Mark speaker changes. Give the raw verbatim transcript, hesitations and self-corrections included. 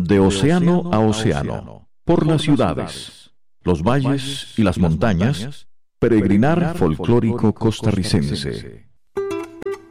Speaker 1: de océano a océano, por las ciudades, los valles y las montañas, peregrinar folclórico costarricense.